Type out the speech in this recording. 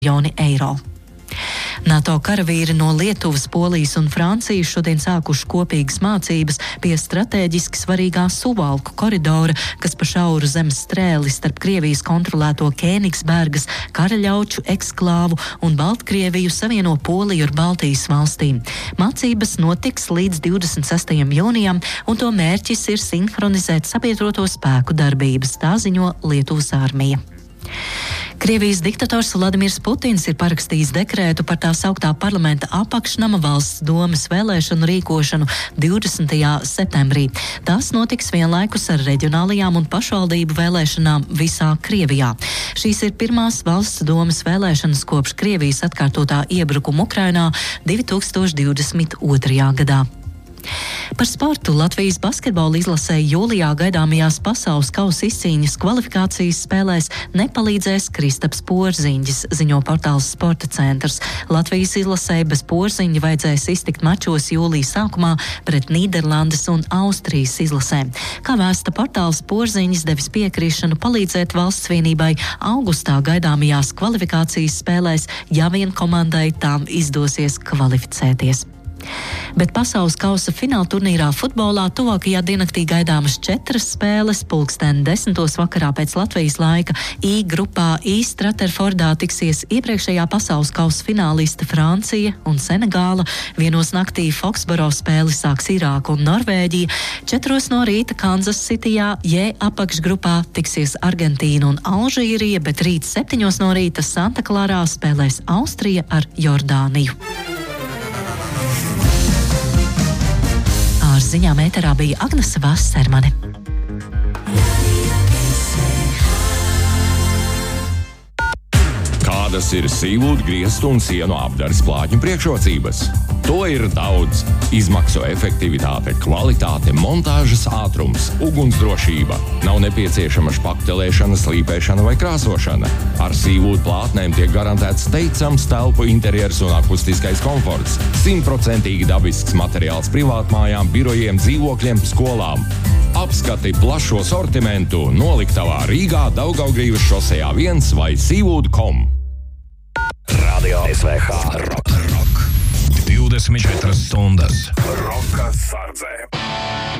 miljoni eiro. NATO karavīri no Lietuvas, Polijas un Francijas šodien sākuši kopīgas mācības pie stratēģiski svarīgā Suvalku koridora, kas pa šauru zemes strēli starp Krievijas kontrolēto Kēnigsbergas, Karaļauču eksklāvu un Baltkrieviju savieno Poliju ar Baltijas valstīm. Mācības notiks līdz 26. jūnijam, un to mērķis ir sinhronizēt sabiedroto spēku darbības, tā ziņo Lietuvas armija. Krievijas diktators Vladimirs Putins ir parakstījis dekrētu par tā sauktā parlamenta apakšnama valsts domes vēlēšanu rīkošanu 20. septembrī. Tās notiks vienlaikus ar reģionālajām un pašvaldību vēlēšanām visā Krievijā. Šīs ir pirmās valsts domes vēlēšanas kopš Krievijas atkārtotā iebrukuma Ukrainā 2022. gadā. Par sportu Latvijas basketbola izlasē jūlijā gaidāmajās pasaules kausa izcīņas kvalifikācijas spēlēs nepalīdzēs Kristaps Porziņģis, ziņo portāls Sporta centrs. Latvijas izlasē bez Porziņģa vajadzēs iztikt mačos jūlijas sākumā pret Nīderlandes un Austrijas izlasēm. Kā vēsta portāls, Porziņģis devis piekrišanu palīdzēt valsts vienībai augustā gaidāmajās kvalifikācijas spēlēs, ja vien komandai tām izdosies kvalificēties. Bet pasaules kausa fināla turnīrā futbolā tuvākajā diennaktī gaidāmas 4 spēles. 10:00 vakarā pēc Latvijas laika I grupā Straterfordā tiksies iepriekšējā pasaules kausa fināliste Francija un Senegāla. 1:00 naktī Foxboro spēli sāks Irāka un Norvēģija. 4:00 no rīta Kansas Cityjā J apakšgrupā tiksies Argentīna un Alžīrija, bet rīt 7:00 no rīta Santa Klarā spēlēs Austrija ar Jordāniju. Ar ziņām ēterā bija Agnese Vassermane. Kādas ir Seawood griestu un sienu apdares plāķu priekšrocības? To ir daudz. Izmaksu efektivitāte, kvalitāte, montāžas ātrums, ugunsdrošība. Nav nepieciešama špaktelēšana, slīpēšana vai krāsošana. Ar Seawood plātnēm tiek garantēts teicams telpu interjers un akustiskais komforts. 100% dabisks materiāls privātmājām, birojiem, dzīvokļiem, skolām. Apskati plašo sortimentu noliktavā Rīgā, Daugavgrīvas šosejā 1 vai seawood.com. Radio SVH Rock 24 stundas. Roka sardzē.